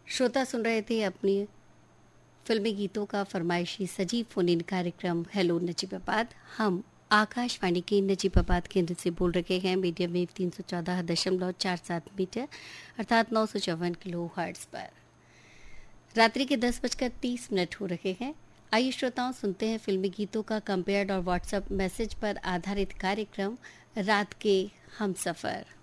श्रोता सुन रहे थे अपनी फिल्मी गीतों का फरमाइशी सजीव फोन इन कार्यक्रम हेलो नजीबाबाद। हम आकाशवाणी के नजीबाबाद केंद्र से बोल रहे हैं मीडियम वेव 314.47 मीटर अर्थात 954 किलो हर्ट्ज पर। रात्रि के 10:30 हो रहे हैं। आइए श्रोताओं सुनते हैं फिल्मी गीतों का कंपेयर्ड और व्हाट्सएप मैसेज पर आधारित कार्यक्रम रात के हम सफ़र।